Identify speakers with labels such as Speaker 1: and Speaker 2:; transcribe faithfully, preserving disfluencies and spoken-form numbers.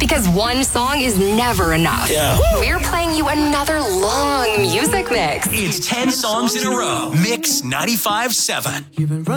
Speaker 1: Because one song is never enough.
Speaker 2: Yeah.
Speaker 1: We're playing you another long music mix.
Speaker 2: It's ten songs in a row. Mix ninety-five seven.